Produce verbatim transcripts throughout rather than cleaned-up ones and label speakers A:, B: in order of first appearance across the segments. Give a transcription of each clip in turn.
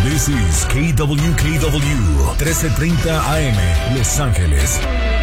A: This is K W K W trece treinta A M, Los Ángeles.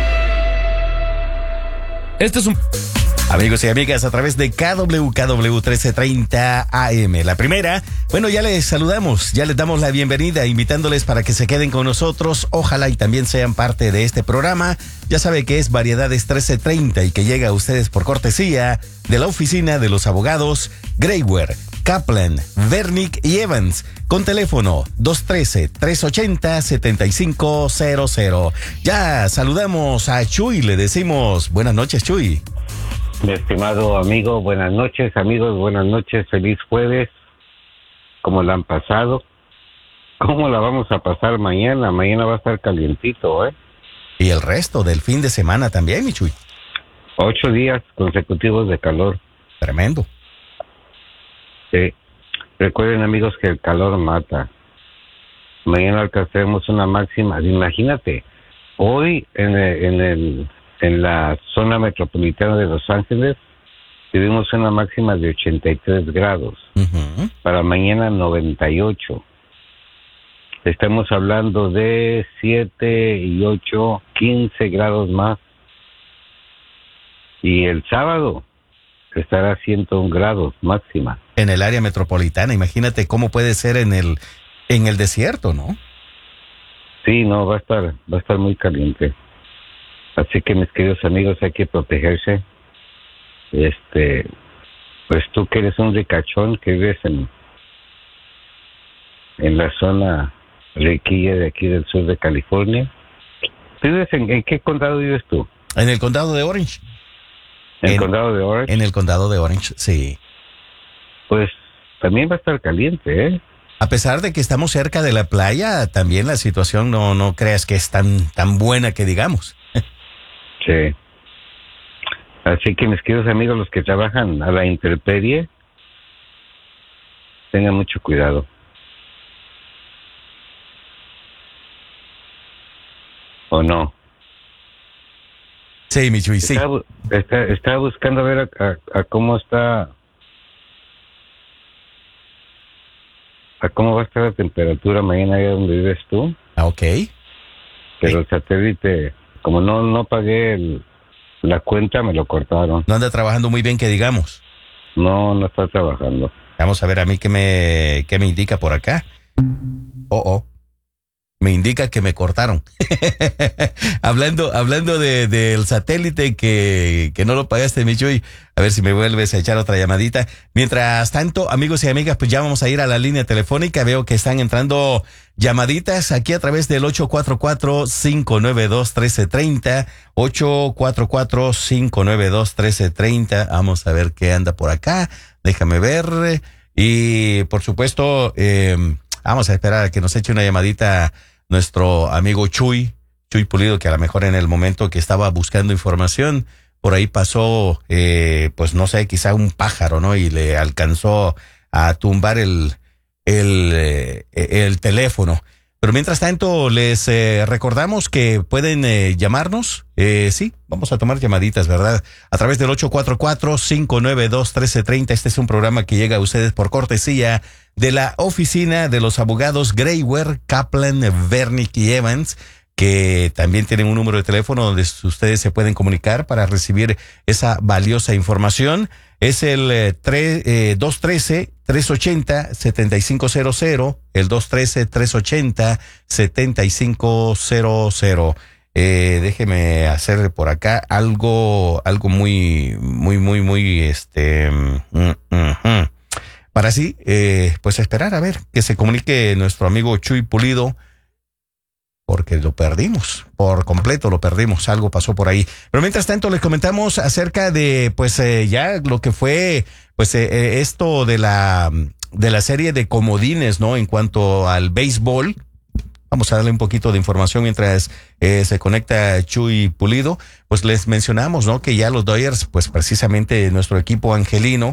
A: Este es un... Amigos y amigas, a través de K W K W trece treinta A M. La primera, bueno, ya les saludamos, ya les damos la bienvenida, invitándoles para que se queden con nosotros. Ojalá y también sean parte de este programa. Ya sabe que es Variedades trece treinta y que llega a ustedes por cortesía de la oficina de los abogados Greywer, Kaplan, Vernick y Evans, con teléfono dos uno tres, tres ocho cero, siete cinco cero cero. Ya saludamos a Chuy, le decimos buenas noches, Chuy.
B: Mi estimado amigo, buenas noches, amigos, buenas noches, feliz jueves. ¿Cómo la han pasado? ¿Cómo la vamos a pasar mañana? Mañana va a estar calientito, ¿eh?
A: Y el resto del fin de semana también, mi Chuy.
B: Ocho días consecutivos de calor.
A: Tremendo.
B: Sí. Recuerden, amigos, que el calor mata. Mañana alcanzaremos una máxima. Imagínate, hoy en el... En el En la zona metropolitana de Los Ángeles tuvimos una máxima de ochenta y tres grados. Uh-huh. Para mañana noventa y ocho. Estamos hablando de siete y ocho, quince grados más. Y el sábado estará a ciento uno grados máxima.
A: En el área metropolitana, imagínate cómo puede ser en el en el desierto, ¿no?
B: Sí, no, va a estar va a estar muy caliente. Así que, mis queridos amigos, hay que protegerse. Este, pues tú que eres un ricachón, que vives en, en la zona riquilla de aquí del sur de California. ¿Tú vives en, en qué condado vives tú?
A: En el condado de Orange.
B: ¿En el
A: en,
B: condado de Orange?
A: En el condado de Orange, sí.
B: Pues también va a estar caliente, ¿eh?
A: A pesar de que estamos cerca de la playa, también la situación no, no creas que es tan, tan buena que digamos.
B: Sí. Así que, mis queridos amigos, los que trabajan a la intemperie, tengan mucho cuidado. ¿O no?
A: Sí, mi Chuy, sí.
B: Estaba, está, estaba buscando a ver a, a, a cómo está... a cómo va a estar la temperatura mañana allá donde vives tú.
A: Ah, ok.
B: Pero el satélite... Como no no pagué el, la cuenta, me lo cortaron.
A: No anda trabajando muy bien, que digamos.
B: No, no está trabajando.
A: Vamos a ver a mí qué me, qué me indica por acá. Oh, oh. Me indica que me cortaron. hablando hablando de del satélite que, que no lo pagaste, mi Chuy. A ver si me vuelves a echar otra llamadita. Mientras tanto, amigos y amigas, pues ya vamos a ir a la línea telefónica. Veo que están entrando llamaditas aquí a través del ocho cuatro cuatro, cinco nueve dos, uno tres tres cero. ocho cuatro cuatro, cinco nueve dos, uno tres tres cero. Vamos a ver qué anda por acá. Déjame ver. Y por supuesto, eh, vamos a esperar a que nos eche una llamadita nuestro amigo Chuy, Chuy Pulido, que a lo mejor en el momento que estaba buscando información, por ahí pasó, eh, pues no sé, quizá un pájaro, ¿no? Y le alcanzó a tumbar el, el, eh, el teléfono. Pero mientras tanto, les eh, recordamos que pueden eh, llamarnos. Eh, sí, vamos a tomar llamaditas, ¿verdad? A través del ocho cuatro cuatro, cinco nueve dos, uno tres tres cero. Este es un programa que llega a ustedes por cortesía de la oficina de los abogados Greywer, Kaplan, Vernick y Evans, que también tienen un número de teléfono donde ustedes se pueden comunicar para recibir esa valiosa información. Es el eh, dos uno tres, tres ocho cero, siete cinco cero cero, el dos uno tres, tres ocho cero, siete cinco cero cero. Eh, déjeme hacer por acá algo, algo muy, muy, muy, muy, este, mm, mm, mm. para así, eh, pues esperar a ver que se comunique nuestro amigo Chuy Pulido, porque lo perdimos, por completo lo perdimos, algo pasó por ahí. Pero mientras tanto les comentamos acerca de, pues eh, ya lo que fue, pues eh, esto de la, de la serie de comodines, ¿no? En cuanto al béisbol, vamos a darle un poquito de información mientras eh, se conecta Chuy Pulido. Pues les mencionamos, ¿no? Que ya los Dodgers, pues precisamente nuestro equipo angelino,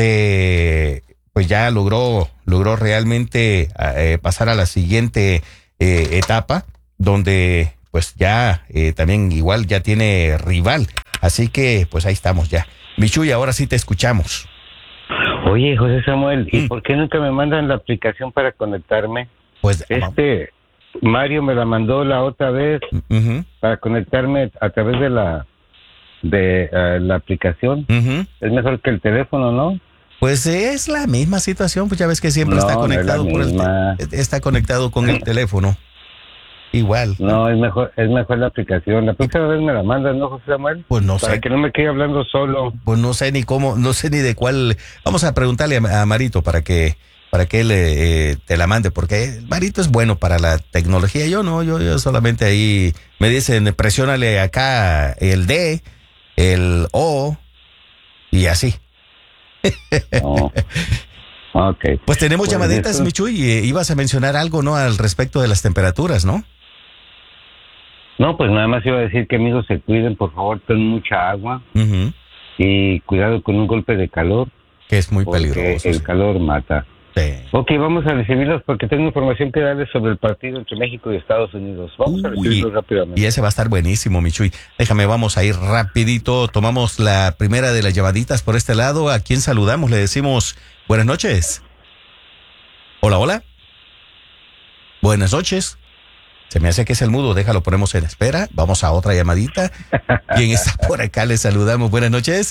A: se, pues ya logró, logró realmente eh, pasar a la siguiente eh, etapa, donde pues ya eh, también igual ya tiene rival. Así que pues ahí estamos ya. Michuy, ahora sí te escuchamos.
B: Oye, José Samuel, ¿y mm. por qué nunca me mandan la aplicación para conectarme?
A: Pues,
B: Este, Mario me la mandó la otra vez
A: uh-huh.
B: para conectarme a través de la de uh, la aplicación.
A: Uh-huh.
B: Es mejor que el teléfono, ¿no?
A: Pues es la misma situación, pues ya ves que siempre
B: No,
A: está
B: no es
A: conectado
B: la
A: por el
B: misma.
A: te- está conectado con el teléfono. Igual.
B: No, es mejor, es mejor la aplicación. La próxima vez me la mandas, ¿no, José Samuel?
A: Pues no
B: Para
A: sé.
B: que no me quede hablando solo.
A: Pues no sé ni cómo, no sé ni de cuál. Vamos a preguntarle a, a Marito para que para que él eh, te la mande, porque Marito es bueno para la tecnología. Yo no, yo, yo solamente ahí me dicen, presiónale acá el D, el O y así.
B: No. Ok.
A: Pues tenemos
B: Pues
A: llamaditas,
B: eso-
A: Michuy, y eh, ibas a mencionar algo, ¿no? Al respecto de las temperaturas, ¿no?
B: No, pues nada más iba a decir que amigos se cuiden, por favor, ten mucha agua
A: Ujú.
B: y cuidado con un golpe de calor,
A: Que es muy
B: porque
A: peligroso.
B: el
A: sí.
B: calor mata.
A: Sí.
B: Ok, vamos a recibirlos porque tengo información que darles sobre el partido entre México y Estados Unidos. Vamos a
A: Uy,
B: recibirlos rápidamente.
A: Y ese va a estar buenísimo, Michuy. Déjame, vamos a ir rapidito. Tomamos la primera de las llamaditas por este lado. ¿A quién saludamos? Le decimos buenas noches. Hola, hola. Buenas noches. Se me hace que es el mudo. Déjalo, ponemos en espera. Vamos a otra llamadita. ¿Quién está por acá? Le saludamos. Buenas noches.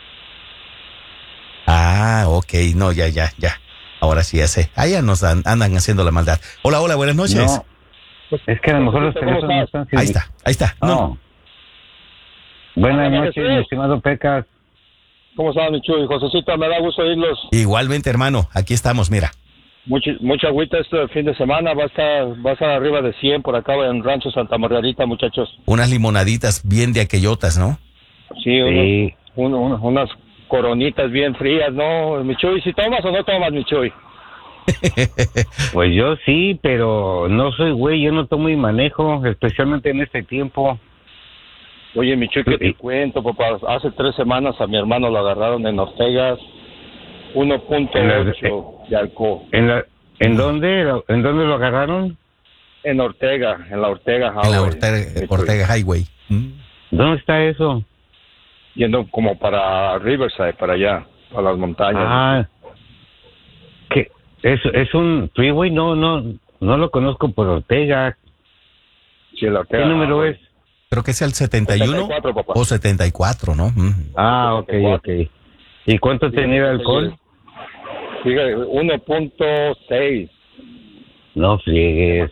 A: Ah, ok. No, ya, ya, ya. Ahora sí, ya sé. Allá nos dan- andan haciendo la maldad. Hola, hola, buenas noches.
B: No, es que a lo mejor los
C: ¿Cómo
B: teléfonos no
C: estás?
B: están
A: Ahí está, ahí está. No,
B: No.
A: no.
B: Buenas
C: Hola,
B: noches,
C: Jesús.
B: mi estimado Pecas.
C: ¿Cómo estás, mi Chuy? Josecito, me da gusto oírlos.
A: Igualmente, hermano. Aquí estamos, mira.
C: Mucha, mucha agüita este fin de semana. Va a estar, va a estar arriba de cien por acá en Rancho Santa Margarita, muchachos.
A: Unas limonaditas bien de aquellotas, ¿no?
C: Sí, unos-
B: Sí.
C: un- un- unas coronitas bien frías, ¿no? Mi Chuy, ¿si tomas o no tomas, mi Chuy?
B: Pues yo sí, pero no soy güey, yo no tomo y manejo, especialmente en este tiempo.
C: Oye, mi Chuy, ¿qué
B: Sí.
C: te cuento, papá? Hace tres semanas a mi hermano lo agarraron en Ortegas. uno punto
B: En la-
C: ocho de alcohol.
B: ¿En la, en dónde, en dónde lo agarraron?
C: En Ortega, en la Ortega
A: En la
C: Highway,
A: Ortega,
C: mi Chuy.
A: Ortega Highway. Mm.
B: ¿Dónde está eso?
C: Yendo como para Riverside, para allá, para las montañas.
B: Ah, que es, es un freeway, no, no, no lo conozco por Ortega.
C: Sí, la
B: ¿Qué
C: Ortega
B: número
C: Highway.
B: es?
A: Creo que es el setenta y uno
C: setenta y cuatro, papá.
A: o setenta y cuatro, ¿no? Mm.
B: Ah, ok, ok. ¿Y cuánto tenía de alcohol?
C: Fíjate, uno punto seis.
B: No friegues.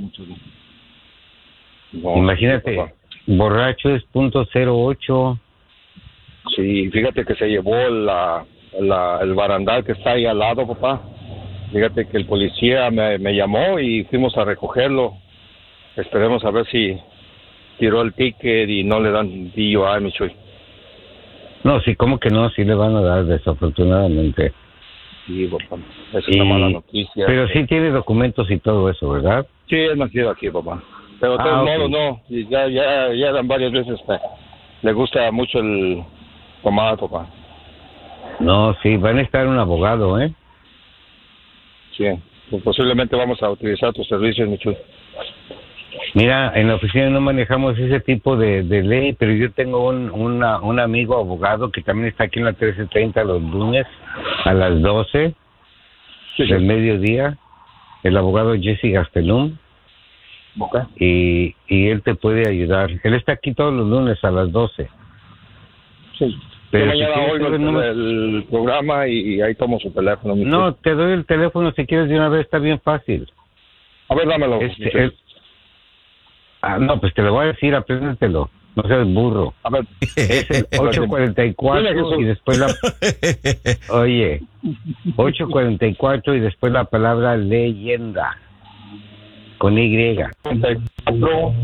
C: No,
B: Imagínate,
C: papá.
B: borracho es punto cero ocho.
C: Sí, fíjate que se llevó la, la, el barandal que está ahí al lado, papá. Fíjate que el policía me, me llamó y fuimos a recogerlo. Esperemos a ver si tiró el ticket y no le dan D U I, mi Chuy.
B: No, sí, ¿cómo que no? Sí le van a dar, desafortunadamente.
C: Sí, papá. Esa es
B: Y-
C: una mala noticia.
B: Pero sí tiene documentos y todo eso, ¿verdad?
C: Sí, es nacido aquí, papá. Pero de
B: Ah,
C: todos
B: ok.
C: modos, no. Y ya, ya, ya eran varias veces. eh, Le gusta mucho el tomar, papá.
B: No, sí, va a necesitar un abogado, ¿eh?
C: Sí. Pues posiblemente vamos a utilizar tus servicios, mi Chuy.
B: Mira, en la oficina no manejamos ese tipo de, de ley, pero yo tengo un, una, un amigo abogado que también está aquí en la trece treinta los lunes a las doce
C: Sí,
B: del mediodía, el abogado Jesse Gastelum,
C: Ok.
B: y, y él te puede ayudar. Él está aquí todos los lunes a las doce.
C: Sí.
B: Pero
C: Yo
B: si
C: mañana
B: quieres
C: oigo
B: saber
C: el,
B: número-
C: el programa y, y ahí tomo su teléfono, mi
B: No,
C: Chuy.
B: te doy el teléfono si quieres de una vez, está bien fácil.
C: A ver, dámelo. mi
B: Este,
C: Chuy.
B: el- ah, no, pues te lo voy a decir, apréndetelo, no seas burro.
C: A ver.
B: Es el ocho cuarenta y
C: Dile,
B: cuatro
C: Jesús.
B: y después la... Oye, ocho cuarenta y cuatro y después la palabra leyenda, con Y.
C: cuarenta y cuatro.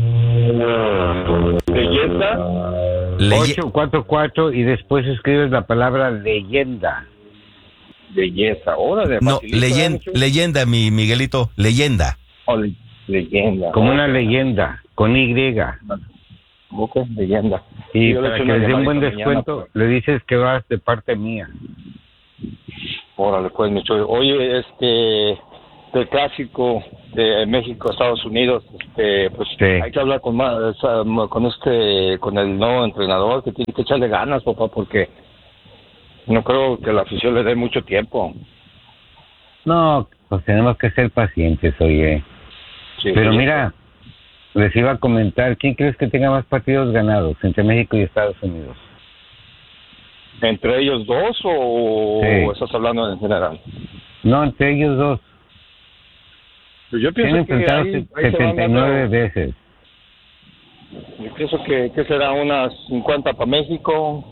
C: Belleza.
A: Leye-
B: ocho cuarenta y cuatro y después escribes la palabra leyenda.
C: Belleza. Órale,
A: no,
C: facilito, ¿eh,
A: leyen-
C: mi Chuy?
A: leyenda, mi Miguelito, leyenda.
C: Oh, le- leyenda.
B: Como
C: Ok.
B: una leyenda, con Y.
C: Ok, leyenda.
B: Y
C: Sí, yo le
B: para
C: echo
B: que
C: una
B: les dé un buen
C: llamadita mañana,
B: descuento, le dices que vas de parte mía.
C: Órale, pues, mi Chuy. Oye, este, del clásico de México, Estados Unidos, este, pues,
B: Sí.
C: hay que hablar con más, con este, con el nuevo entrenador, que tiene que echarle ganas, papá, porque no creo que la afición le dé mucho tiempo.
B: No, pues tenemos que ser pacientes, oye.
C: Sí,
B: Pero
C: sí.
B: mira, les iba a comentar, ¿quién crees que tenga más partidos ganados entre México y Estados Unidos?
C: ¿Entre ellos dos o
B: Sí.
C: estás hablando en general?
B: No, entre ellos dos.
C: Pues yo
B: Se han
C: pienso que
B: enfrentado
C: ahí, ahí se van
B: setenta y nueve
C: dando-
B: veces.
C: Yo pienso que, que será unas cincuenta para México.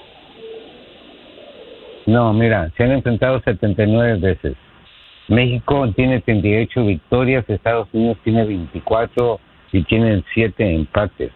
B: No, mira, se han enfrentado setenta y nueve veces. México tiene treinta y ocho victorias, Estados Unidos tiene veinticuatro y tienen siete empates.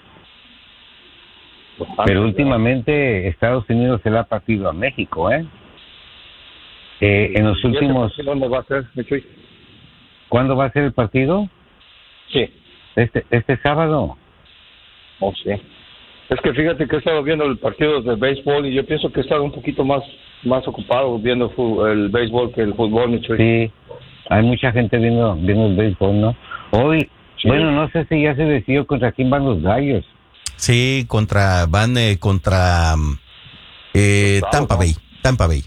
B: Pero últimamente Estados Unidos se le ha partido a México, ¿eh? Eh, en los
C: ¿Y ese
B: últimos...
C: partido dónde va a ser, mi Chuy?
B: ¿Cuándo va a ser el partido?
C: Sí.
B: Este este sábado.
C: Oh, sí. Es que fíjate que he estado viendo el partido de béisbol y yo pienso que he estado un poquito más más ocupado viendo fu- el béisbol que el fútbol, mi Chuy.
B: Sí, hay mucha gente viendo viendo el béisbol, ¿no? Hoy,
C: Sí.
B: bueno, no sé si ya se decidió contra quién van los Gallos.
A: Sí, contra, van eh, contra mm, eh,
C: Los Bravos,
A: Tampa
C: ¿no?
A: Bay, Tampa Bay.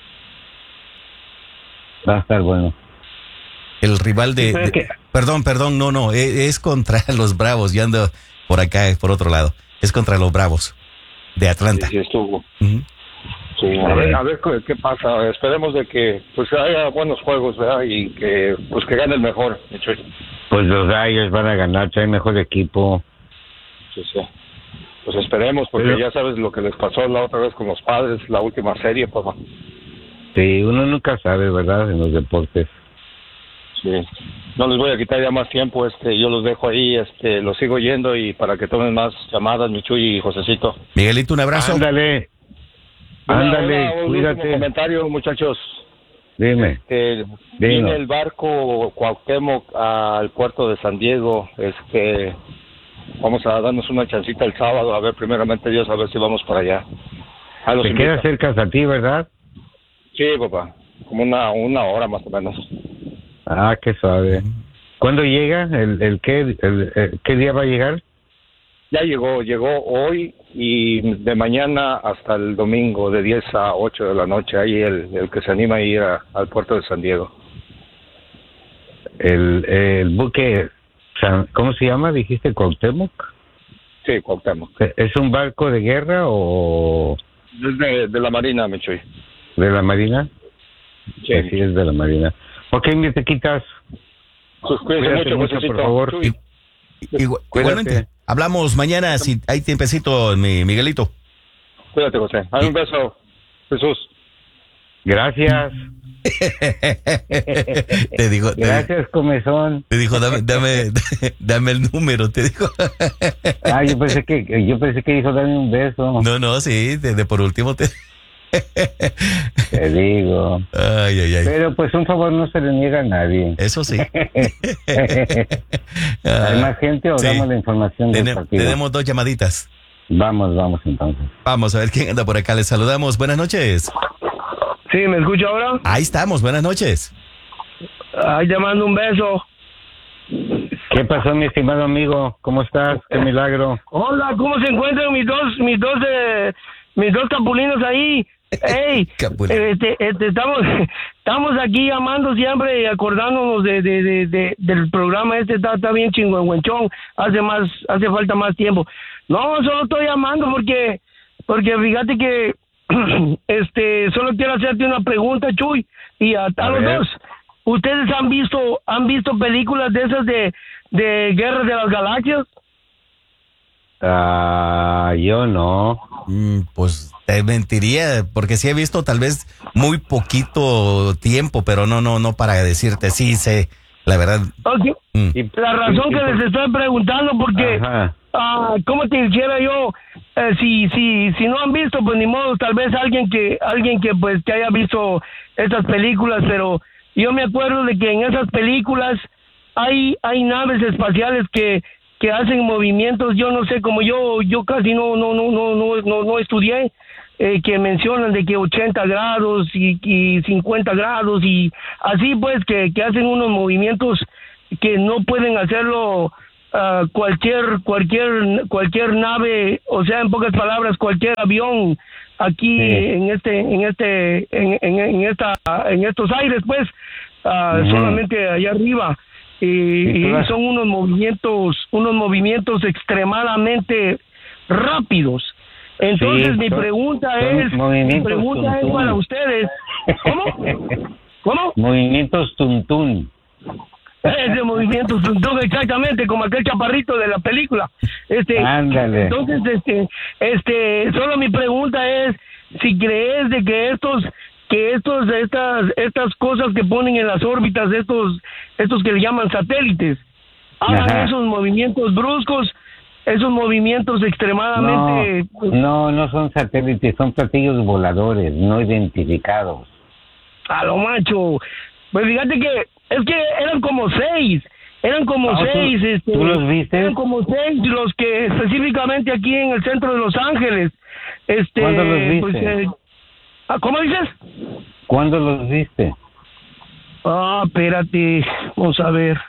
B: Va a estar bueno.
A: El rival de...
B: Sí, pero
A: de-
B: es que-
A: Perdón, perdón, no, no, e- es contra los Bravos, yo ando por acá, por otro lado. Es contra los Bravos de Atlanta.
C: Sí, sí estuvo.
A: Ujú.
C: Sí, a ver, a ver qué, qué pasa. Esperemos de que pues haya buenos juegos, ¿verdad? Y que pues que gane el mejor, mi Chuy.
B: Pues los Gallos van a ganar, traen mejor equipo.
C: Sí, sí. Pues esperemos, porque
B: Pero-
C: ya sabes lo que les pasó la otra vez con los Padres, la última serie, papá.
B: Sí, uno nunca sabe, ¿verdad? En los deportes.
C: Sí. No les voy a quitar ya más tiempo, este, yo los dejo ahí, este, los sigo yendo y para que tomen más llamadas, mi Chuy y Josecito.
A: Miguelito, un abrazo.
B: Ándale,
C: Una-
B: ándale,
C: una- un último
B: cuídate.
C: comentario, muchachos.
B: Dime.
C: Este, viene el barco Cuauhtémoc al puerto de San Diego. Este, vamos a darnos una chancita el sábado, a ver, primeramente Dios, a ver si vamos para allá. Ahí los
B: Te
C: invito.
B: queda cerca a ti, ¿verdad?
C: Sí, papá, como una, una hora más o menos.
B: Ah, qué suave. ¿Cuándo llega? ¿El, el, qué, el, el- ¿Qué día va a llegar?
C: Ya llegó, llegó hoy y de mañana hasta el domingo de diez a ocho de la noche. Ahí el, el que se anima a ir a- al puerto de San Diego.
B: El, el buque, San- ¿cómo se llama? ¿Dijiste Cuauhtémoc?
C: Sí, Cuauhtémoc.
B: ¿Es un barco de guerra o
C: Es de, de la Marina, mi Chuy.
B: de la Marina?
C: Sí.
B: Pues sí, es de la Marina. Ok, me te quitas.
C: Pues cuídense
B: Cuídate
C: mucho,
B: mucho,
C: Josecito.
B: por favor.
C: Chuy,
A: Igual-
B: Cuídate.
A: igualmente, hablamos mañana si hay tiempecito, mi Miguelito.
C: cuídate, José. Hay un beso, Jesús.
B: Gracias.
A: te dijo, te,
B: Gracias, comezón.
A: te dijo, dame, dame, dame el número, te dijo.
B: Ah, yo pensé que yo pensé que dijo dame un beso.
A: No, no, sí, de, de por último te...
B: Te digo.
A: Ay, ay, ay.
B: Pero pues un favor no se le niega a nadie.
A: Eso sí.
B: ¿Hay más gente o
A: Sí.
B: damos la información del
A: Tene-
B: partido?
A: tenemos dos llamaditas.
B: Vamos, vamos entonces.
A: Vamos a ver quién anda por acá. Les saludamos. Buenas noches.
D: Sí, ¿me escucha ahora?
A: Ahí estamos. Buenas noches.
D: Ay, te mando un beso.
B: ¿Qué pasó, mi estimado amigo? ¿Cómo estás? Qué milagro.
D: Hola, ¿cómo se encuentran mis dos, mis dos, eh, mis dos capulinos ahí? Ey,
A: Capulino.
D: este, este, estamos, estamos aquí llamando siempre y acordándonos de, de, de, de- del programa este, está, está bien chingüengüenchón, hace más, hace falta más tiempo. No, solo estoy llamando porque, porque fíjate que, este, solo quiero hacerte una pregunta, Chuy, y a, a
B: A
D: los
B: ver.
D: dos. ¿Ustedes han visto, han visto películas de esas de, de Guerras de las Galaxias?
B: Ah, yo no.
A: Mm, pues te mentiría, porque sí he visto tal vez muy poquito tiempo, pero no, no, no para decirte, sí sé, la verdad.
D: Ok.
A: Mm.
B: Y-
D: La razón
B: y-
D: que
B: y-
D: les estoy preguntando porque,
B: Ajá.
D: ah, ¿cómo te dijera yo? Eh, si, si, si no han visto, pues ni modo, tal vez alguien que, alguien que pues que haya visto estas películas, pero yo me acuerdo de que en esas películas hay, hay naves espaciales que, que hacen movimientos, yo no sé, como yo, yo casi no, no, no, no, no, no, no estudié, eh, que mencionan de que ochenta grados y, y cincuenta grados y así pues que, que hacen unos movimientos que no pueden hacerlo uh, cualquier cualquier cualquier nave, o sea, en pocas palabras, cualquier avión aquí sí. en este en este en, en, en esta en estos aires, pues uh, uh-huh. solamente allá arriba. Y, y son unos movimientos unos movimientos extremadamente rápidos. Entonces sí, mi pregunta son, es son mi pregunta tuntún. es para ustedes. ¿Cómo? ¿Cómo?
B: Movimientos tuntún.
D: Ese movimiento tuntún, exactamente, como aquel chaparrito de la película. Este,
B: Ándale.
D: Entonces, este, este, solo mi pregunta es si crees de que estos que estos estas estas cosas que ponen en las órbitas de estos estos que le llaman satélites hagan Ajá. esos movimientos bruscos, esos movimientos extremadamente
B: no, no no son satélites, son platillos voladores no identificados.
D: A lo macho, pues fíjate que es que eran como seis eran como
B: oh,
D: seis
B: ¿tú,
D: este,
B: ¿tú los viste?
D: Eran como seis los que específicamente aquí en el centro de Los Ángeles. Este,
B: ¿Cuándo los viste?
D: Pues, eh, ¿cómo dices?
B: ¿Cuándo los viste?
D: Ah, espérate, vamos a ver.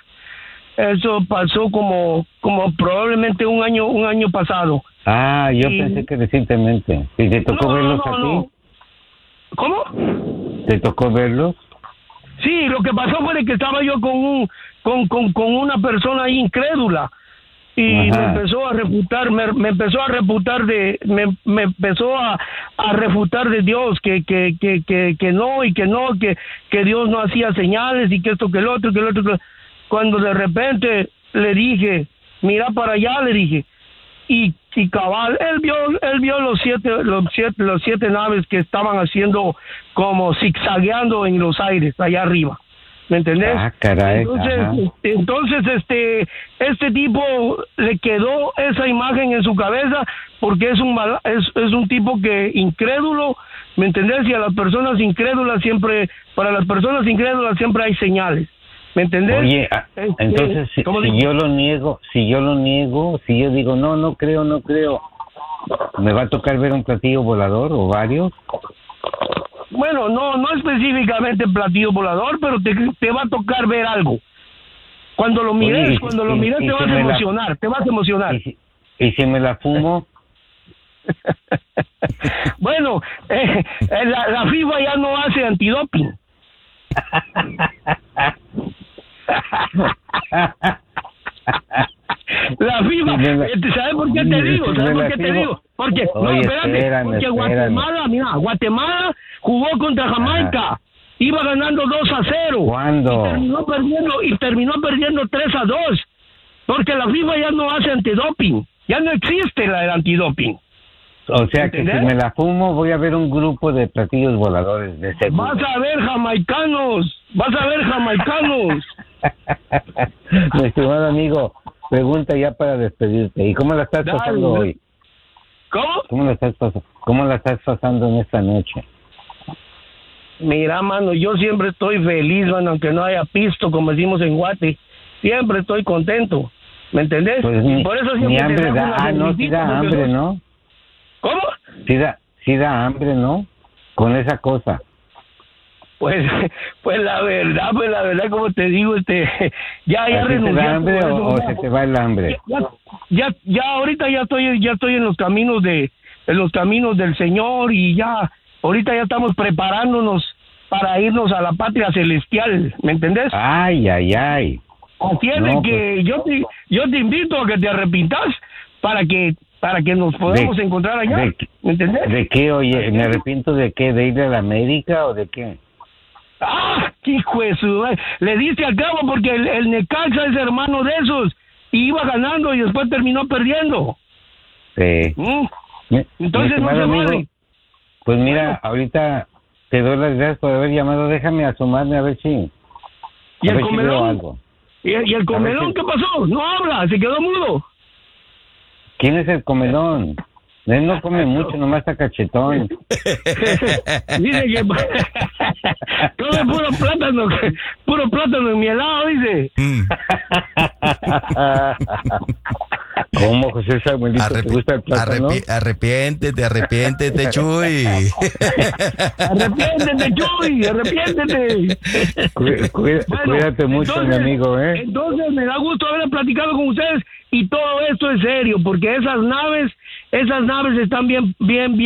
D: Eso pasó como como probablemente un año un año pasado.
B: Ah, yo
D: y...
B: pensé que recientemente. ¿Y te tocó
D: no,
B: verlos
D: no,
B: a ti?
D: no. ¿Cómo?
B: ¿Te tocó verlos?
D: Sí, lo que pasó fue de que estaba yo con un con con, con una persona ahí incrédula. Y Ajá. me empezó a refutar, me, me empezó a refutar de, me, me empezó a, a refutar de Dios, que, que, que, que, que no, y que no, que, que Dios no hacía señales, y que esto, que el otro, que el otro, que... Cuando de repente le dije, mira para allá, le dije, y, y cabal, él vio, él vio los siete, los siete, los siete naves que estaban haciendo como zigzagueando en los aires, allá arriba. ¿Me entendés?
B: Ah, caray.
D: Entonces, este, entonces, este, este tipo le quedó esa imagen en su cabeza porque es un mal, es, es un tipo que incrédulo, ¿me entendés? Y a las personas incrédulas siempre, para las personas incrédulas siempre hay señales, ¿me entendés?
B: Oye, este, entonces si, si yo lo niego, si yo lo niego, si yo digo no, no creo, no creo, ¿me va a tocar ver un platillo volador o varios?
D: Bueno, no no específicamente platillo volador, pero te, te va a tocar ver algo. Cuando lo mires, Oye, cuando y, lo mires te vas a emocionar, la... te vas a emocionar.
B: ¿Y si, y si me la fumo?
D: Bueno, eh, la, la FIFA ya no hace antidoping. La FIFA, la... ¿sabes por qué te digo? ¿Sabes por qué te digo? Porque,
B: Oye,
D: no, espérate,
B: espérame,
D: porque
B: espérame.
D: Guatemala, mira, Guatemala jugó contra Jamaica, Ajá. iba ganando dos a cero.
B: ¿Cuándo?
D: Y terminó perdiendo, y terminó perdiendo tres a dos, porque la FIFA ya no hace antidoping, ya no existe la del antidoping.
B: O sea que si me la fumo voy a ver un grupo de platillos voladores de seguro.
D: Vas a ver jamaicanos, vas a ver jamaicanos.
B: Mi estimado amigo, pregunta ya para despedirte. ¿Y cómo la estás Dale, pasando hoy?
D: ¿Cómo?
B: ¿Cómo la estás pasando? ¿Cómo la estás pasando en esta noche?
D: Mira, mano, yo siempre estoy feliz, mano, aunque no haya pisto, como decimos en Guate. Siempre estoy contento, ¿me entendés?
B: Pues ni,
D: por eso
B: ni hambre da, ah, no, sí da hambre, soy... ¿no?
D: ¿Cómo?
B: Sí da, sí da hambre, ¿no? Con esa cosa.
D: Pues, pues la verdad, pues la verdad, como te digo, este, ya, ya renuncié.
B: ¿Te da hambre o, o se te va el hambre?
D: Ya, ya, ya, ahorita ya estoy, ya estoy en los caminos de, en los caminos del Señor y ya, ahorita ya estamos preparándonos para irnos a la patria celestial, ¿me entendés?
B: Ay, ay, ay.
D: Así es no, de que pues... yo te, yo te invito a que te arrepientas para que para que nos podamos de, encontrar allá,
B: de,
D: ¿me entendés?
B: ¿De qué, oye? ¿Me arrepiento de qué? ¿De ir a la América o de qué?
D: ¡Ah! ¡Hijo de su... Le diste a cabo porque el, el Necaxa es hermano de esos y iba ganando y después terminó perdiendo.
B: Sí.
D: ¿Mm? Entonces no se
B: amigo,
D: vale.
B: Pues mira, bueno. Ahorita te doy las gracias por haber llamado. Déjame asomarme a ver si...
D: ¿Y el comelón? ¿Y el, y el comelón si... qué pasó? No habla, se quedó mudo.
B: ¿Quién es el comelón? Él no come mucho, nomás está cachetón.
D: Dice que come puro plátano, puro plátano en mi helado, dice.
B: ¿Cómo, José Samuelito? ¿Te
A: Arrepi-
B: gusta el plátano?
A: arrepi- arrepiéntete, arrepiéntete, Chuy.
D: Arrepiéntete, Chuy, arrepiéntete.
B: Cuí- cuí-
D: Bueno,
B: cuídate mucho,
D: entonces-
B: mi amigo, ¿eh?
D: Entonces me da gusto haber platicado con ustedes y todo esto es serio, porque esas naves, esas naves están bien, bien, bien.